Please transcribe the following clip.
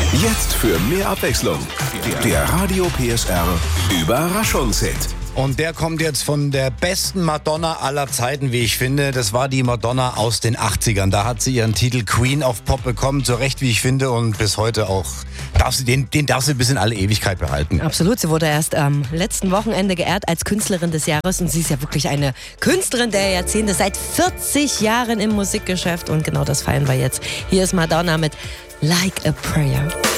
Jetzt für mehr Abwechslung. Der Radio PSR Überraschungshit. Und der kommt jetzt von der besten Madonna aller Zeiten, wie ich finde. Das war die Madonna aus den 80ern. Da hat sie ihren Titel Queen of Pop bekommen, zu Recht, wie ich finde. Und bis heute auch. Den darf sie bis in alle Ewigkeit behalten. Absolut. Sie wurde erst am letzten Wochenende geehrt als Künstlerin des Jahres. Und sie ist ja wirklich eine Künstlerin der Jahrzehnte. Seit 40 Jahren im Musikgeschäft. Und genau das feiern wir jetzt. Hier ist Madonna mit Like a Prayer.